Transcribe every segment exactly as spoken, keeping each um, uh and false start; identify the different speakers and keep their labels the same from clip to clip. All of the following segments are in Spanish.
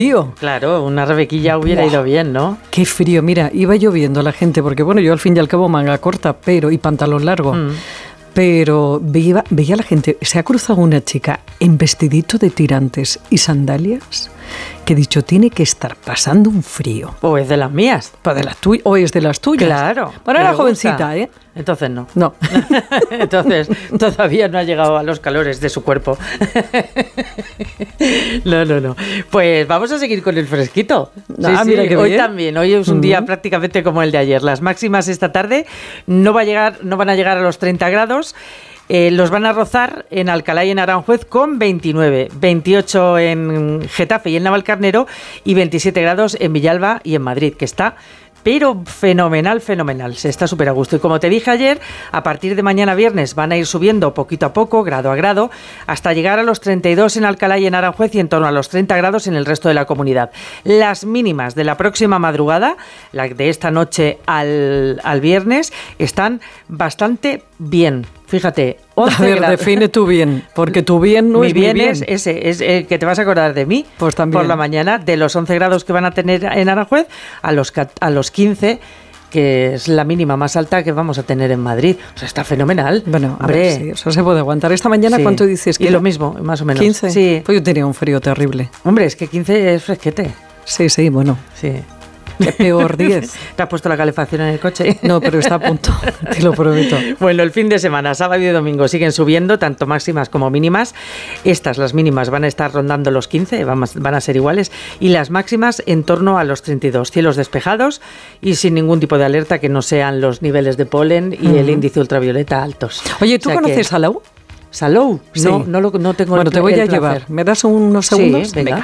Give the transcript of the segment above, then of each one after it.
Speaker 1: frío.
Speaker 2: Claro, una rebequilla hubiera
Speaker 1: Buah,
Speaker 2: ido bien, ¿no?
Speaker 1: Qué frío, mira, iba lloviendo la gente, porque bueno, yo al fin y al cabo manga corta, pero y pantalón largo. Mm. Pero veía, veía a la gente, se ha cruzado una chica en vestidito de tirantes y sandalias, que he dicho, tiene que estar pasando un frío.
Speaker 2: O es de las mías.
Speaker 1: Pues de las tuyas, o es de las tuyas.
Speaker 2: Claro.
Speaker 1: Bueno, era jovencita, ¿eh?
Speaker 2: Entonces no.
Speaker 1: No.
Speaker 2: Entonces todavía no ha llegado a los calores de su cuerpo. No, no, no. Pues vamos a seguir con el fresquito.
Speaker 1: Ah,
Speaker 2: sí,
Speaker 1: mira
Speaker 2: sí.
Speaker 1: qué
Speaker 2: Hoy
Speaker 1: bien.
Speaker 2: también. Hoy es un uh-huh. día prácticamente como el de ayer. Las máximas esta tarde no va a llegar, no van a llegar a los treinta grados. Eh, los van a rozar en Alcalá y en Aranjuez con veintinueve, veintiocho en Getafe y en Navalcarnero y veintisiete grados en Villalba y en Madrid, que está pero fenomenal, fenomenal, se está súper a gusto. Y como te dije ayer, a partir de mañana viernes van a ir subiendo poquito a poco, grado a grado, hasta llegar a los treinta y dos en Alcalá y en Aranjuez y en torno a los treinta grados en el resto de la comunidad. Las mínimas de la próxima madrugada, la de esta noche al, al viernes, están bastante bien. Fíjate,
Speaker 1: once A ver, grados. Define tu bien, porque tu bien no
Speaker 2: mi
Speaker 1: es
Speaker 2: bien.
Speaker 1: Mi bien
Speaker 2: es ese, es el que te vas a acordar de mí.
Speaker 1: Pues también.
Speaker 2: Por la mañana, de los once grados que van a tener en Aranjuez a los, a los quince, que es la mínima más alta que vamos a tener en Madrid. O sea, está fenomenal.
Speaker 1: Bueno, a ver, sí, eso se puede aguantar. Esta mañana, sí. ¿Cuánto dices?
Speaker 2: Que y lo mismo, más o menos.
Speaker 1: ¿quince?
Speaker 2: Sí.
Speaker 1: Pues yo tenía un frío terrible.
Speaker 2: Hombre, es que quince es fresquete.
Speaker 1: Sí, sí, bueno.
Speaker 2: Sí.
Speaker 1: Es peor diez.
Speaker 2: ¿Te has puesto la calefacción en el coche?
Speaker 1: No, pero está a punto, te lo prometo.
Speaker 2: Bueno, el fin de semana, sábado y domingo, siguen subiendo, tanto máximas como mínimas. Estas, las mínimas, van a estar rondando los quince, van a, van a ser iguales, y las máximas en torno a los treinta y dos. Cielos despejados y sin ningún tipo de alerta que no sean los niveles de polen y uh-huh. el índice ultravioleta altos.
Speaker 1: Oye, ¿tú o sea conoces que... Salou?
Speaker 2: ¿Salou?
Speaker 1: Sí.
Speaker 2: No, no, lo, no tengo
Speaker 1: bueno,
Speaker 2: el
Speaker 1: te voy
Speaker 2: el
Speaker 1: a
Speaker 2: placer.
Speaker 1: llevar. ¿Me das unos segundos?
Speaker 2: Sí, venga.
Speaker 1: venga.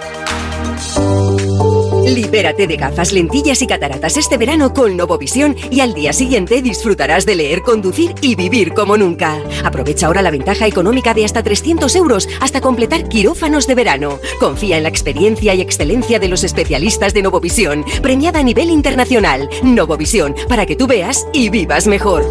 Speaker 3: Libérate de gafas, lentillas y cataratas este verano con Novovisión y al día siguiente disfrutarás de leer, conducir y vivir como nunca. Aprovecha ahora la ventaja económica de hasta trescientos euros hasta completar quirófanos de verano. Confía en la experiencia y excelencia de los especialistas de Novovisión, premiada a nivel internacional. Novovisión, para que tú veas y vivas mejor.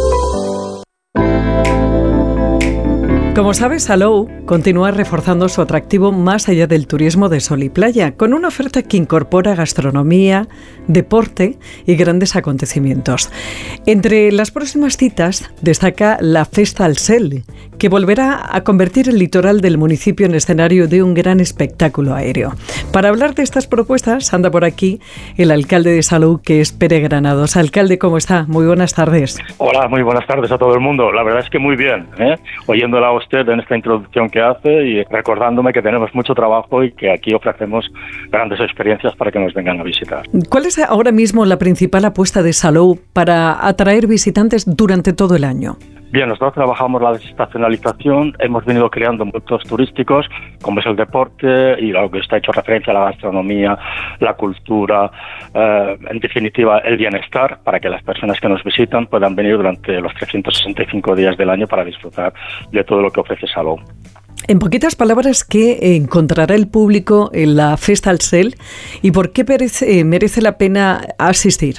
Speaker 1: Como sabes, Salou continúa reforzando su atractivo más allá del turismo de sol y playa, con una oferta que incorpora gastronomía, deporte y grandes acontecimientos. Entre las próximas citas destaca la Festa al Cel, que volverá a convertir el litoral del municipio en escenario de un gran espectáculo aéreo. Para hablar de estas propuestas, anda por aquí el alcalde de Salou, que es Pere Granados. Alcalde, ¿cómo está? Muy buenas tardes.
Speaker 4: Hola, muy buenas tardes a todo el mundo. La verdad es que muy bien, ¿eh? Oyéndola a usted en esta introducción que hace y recordándome que tenemos mucho trabajo y que aquí ofrecemos grandes experiencias para que nos vengan a visitar.
Speaker 1: ¿Cuál es ahora mismo la principal apuesta de Salou para atraer visitantes durante todo el año?
Speaker 4: Bien, nosotros trabajamos la desestacionalización, hemos venido creando productos turísticos, como es el deporte y lo que está hecho referencia a la gastronomía, la cultura, eh, en definitiva el bienestar, para que las personas que nos visitan puedan venir durante los trescientos sesenta y cinco días del año para disfrutar de todo lo que ofrece Salou.
Speaker 1: En poquitas palabras, ¿qué encontrará el público en la Festa al Cel y por qué merece, merece la pena asistir?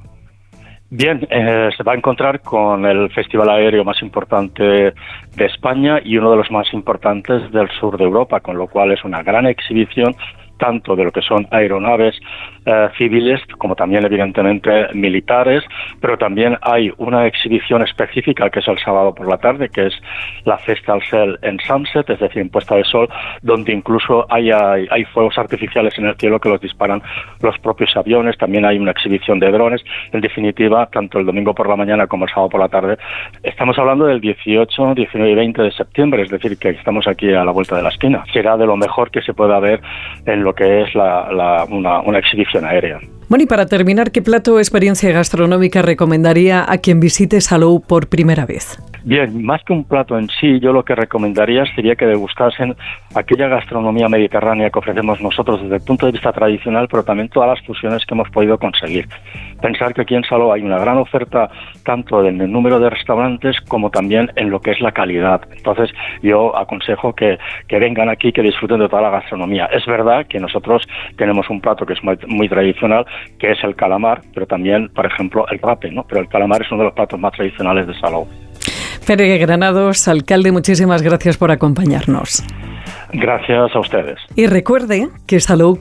Speaker 4: Bien, eh, se va a encontrar con el festival aéreo más importante de España y uno de los más importantes del sur de Europa, con lo cual es una gran exhibición tanto de lo que son aeronaves eh, civiles como también evidentemente militares, pero también hay una exhibición específica que es el sábado por la tarde, que es la Festa al Cel en Sunset, es decir, en puesta de sol, donde incluso hay, hay, hay fuegos artificiales en el cielo que los disparan los propios aviones, también hay una exhibición de drones. En definitiva, tanto el domingo por la mañana como el sábado por la tarde, estamos hablando del dieciocho, diecinueve y veinte de septiembre, es decir, que estamos aquí a la vuelta de la esquina. Será de lo mejor que se pueda ver en lo que es la, la, una, una exhibición aérea.
Speaker 1: Bueno, y para terminar, ¿qué plato o experiencia gastronómica recomendaría a quien visite Salou por primera vez?
Speaker 4: Bien, más que un plato en sí, yo lo que recomendaría sería que degustasen aquella gastronomía mediterránea que ofrecemos nosotros desde el punto de vista tradicional, pero también todas las fusiones que hemos podido conseguir. Pensar que aquí en Salou hay una gran oferta tanto en el número de restaurantes como también en lo que es la calidad. Entonces, yo aconsejo que, que vengan aquí, que disfruten de toda la gastronomía. Es verdad que nosotros tenemos un plato que es muy, muy tradicional, que es el calamar, pero también, por ejemplo, el rape, ¿no? Pero el calamar es uno de los platos más tradicionales de Salou.
Speaker 1: Pere Granados, alcalde, muchísimas gracias por acompañarnos.
Speaker 4: Gracias a ustedes.
Speaker 1: Y recuerde que Salou